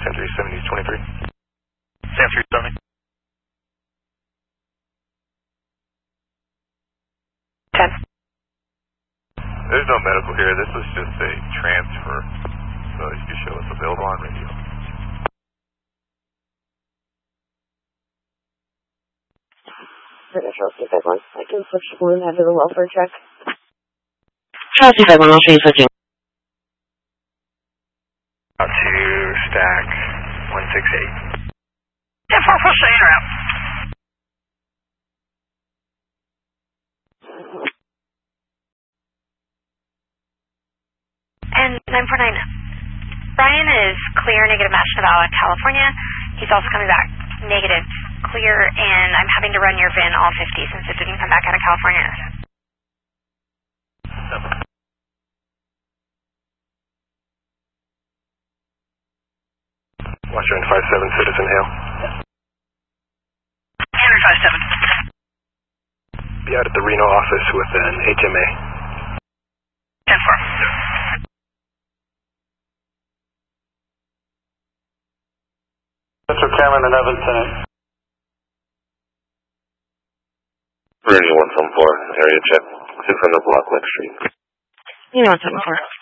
San 370 23. San 370. 10. There's no medical here. This was just a transfer. So you can show us available on radio. Charles 251. I can switch to balloon head to the welfare check. Charles 251, I'll show you switching. Out to stack 168. 10-4, push the in-route. And 949, Brian is clear, negative match Nevada, California. He's also coming back negative, clear, and I'm having to run your VIN all 50 since it didn't come back out of California. Washington 57, Citizen Hale. Henry 57. Be out at the Reno office with an HMA. 10-4. Metro Cameron and Evanston. Rooney 174, area check. 600 block Lake Street. You know what I'm looking for.